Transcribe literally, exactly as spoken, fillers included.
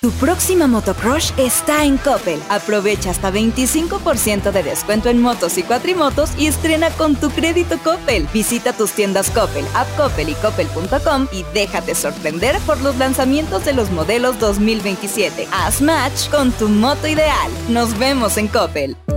Tu próxima motocrush está en Coppel. Aprovecha hasta veinticinco por ciento de descuento en motos y cuatrimotos y estrena con tu crédito Coppel. Visita tus tiendas Coppel, App Coppel y Coppel punto com y déjate sorprender por los lanzamientos de los modelos dos mil veintisiete. Haz match con tu moto ideal. Nos vemos en Coppel.